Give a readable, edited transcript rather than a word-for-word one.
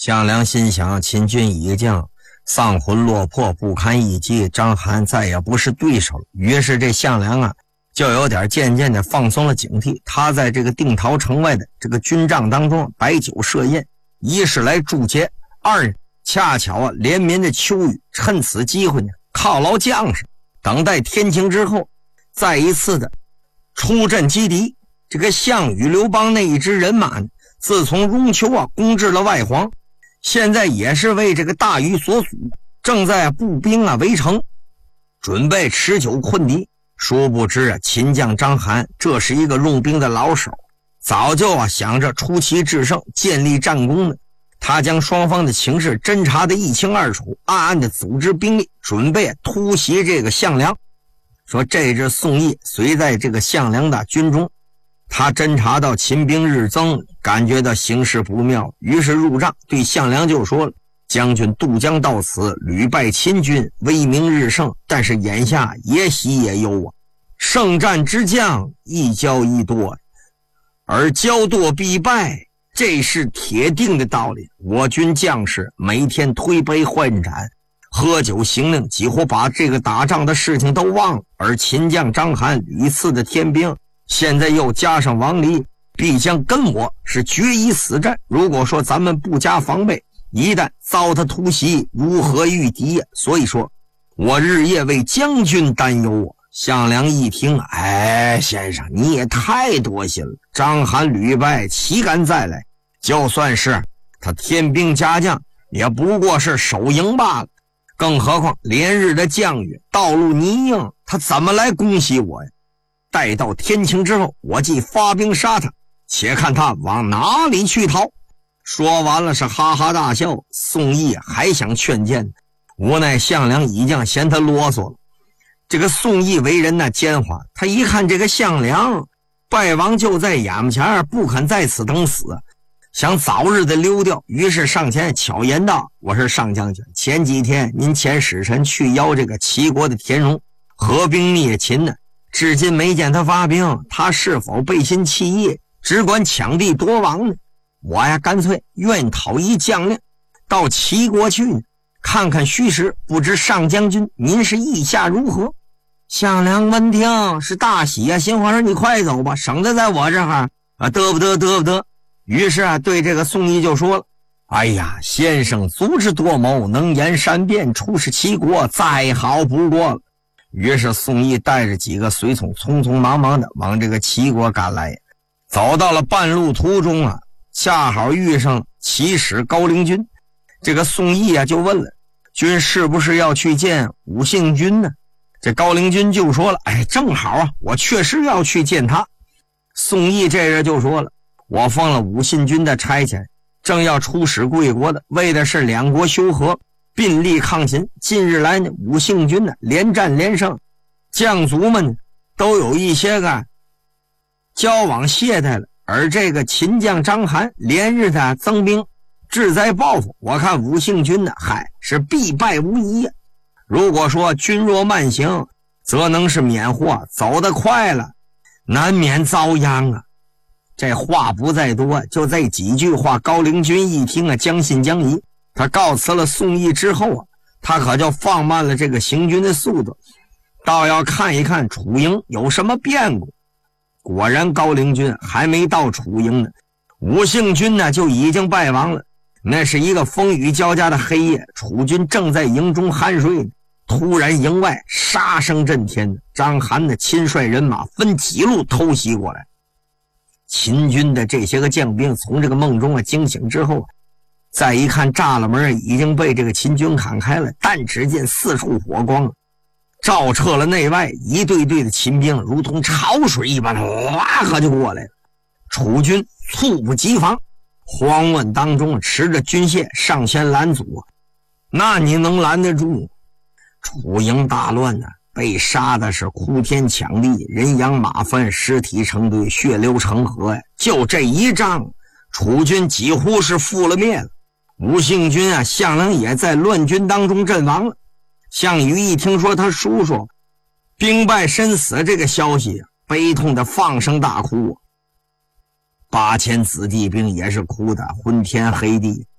项梁心想，秦军已降，丧魂落魄，不堪一击，章邯再也不是对手了。于是这项梁就有点渐渐的放松了警惕。他在这个定陶城外的这个军帐当中摆酒设宴，一是来祝捷，二恰巧连绵的秋雨，趁此机会犒劳将士，等待天晴之后再一次的出阵击敌。这个项羽、刘邦那一支人马自从雍丘攻至了外黄，现在也是为这个大禹所属，正在步兵围城，准备持久困敌。殊不知秦将章邯这是一个用兵的老手，早就想着出奇制胜，建立战功呢。他将双方的情势侦查得一清二楚，暗暗的组织兵力，准备突袭这个项梁。说这支宋义随在这个项梁的军中，他侦察到秦兵日增，感觉到形势不妙，于是入帐对项梁就说了：将军渡江到此，屡败秦军，威名日盛，但是眼下也喜也忧胜战之将一骄一多，而骄惰必败，这是铁定的道理。我军将士每天推杯换盏，喝酒行令，几乎把这个打仗的事情都忘了。而秦将章邯屡次的添兵，现在又加上王离，必将跟我是决一死战。如果说咱们不加防备，一旦遭他突袭，如何御敌所以说我日夜为将军担忧项梁一听，先生你也太多心了，章邯屡败，岂敢再来？就算是他添兵加将，也不过是守营罢了。更何况连日的降雨，道路泥泞，他怎么来攻击我呀？待到天晴之后，我即发兵杀他，且看他往哪里去逃。说完了是哈哈大笑。宋义还想劝谏，无奈项梁已经嫌他啰嗦了。这个宋义为人奸猾，他一看这个项梁败亡就在眼前，不肯在此等死，想早日的溜掉，于是上前巧言道：我是上将军，前几天您遣使臣去邀这个齐国的田荣合兵灭秦呢，至今没见他发兵，他是否背信弃义，只管抢地夺王呢？我干脆愿讨一将令到齐国去呢，看看虚实，不知上将军您是意下如何？项梁闻听是大喜心话说你快走吧，省得在我这儿得不得。于是对这个宋义就说了：先生足智多谋，能言善辩，出使齐国再好不过了。于是宋义带着几个随从匆匆忙忙的往这个齐国赶来。走到了半路途中恰好遇上齐使高陵君。这个宋义就问了：君是不是要去见武信君呢？这高陵君就说了：正好我确实要去见他。宋义这人就说了：我奉了武信君的差遣，正要出使贵国的，为的是两国修和，并力抗秦。近日来武信君连战连胜，将卒们都有一些个交往懈怠了，而这个秦将章邯连日的增兵，志在报复，我看武信君是必败无疑。如果说君若慢行，则能是免祸，走得快了，难免遭殃这话不再多，就这几句话，高陵君一听将信将疑。他告辞了宋义之后他可就放慢了这个行军的速度，倒要看一看楚营有什么变故。果然高陵君还没到楚营呢，武信君就已经败亡了。那是一个风雨交加的黑夜，楚军正在营中酣睡呢，突然营外杀声震天，章邯的亲率人马分几路偷袭过来。秦军的这些个将兵从这个梦中惊醒之后，再一看栅栏门已经被这个秦军砍开了，但只见四处火光照彻了内外，一队队的秦兵如同潮水一般可就过来了。楚军猝不及防，慌乱当中持着军械上前拦阻，那你能拦得住？楚营大乱被杀的是哭天抢地，人仰马翻，尸体成堆，血流成河就这一仗，楚军几乎是覆了灭了。武信军项梁也在乱军当中阵亡了。项羽一听说他叔叔兵败身死这个消息，悲痛的放声大哭，8000子弟兵也是哭的昏天黑地。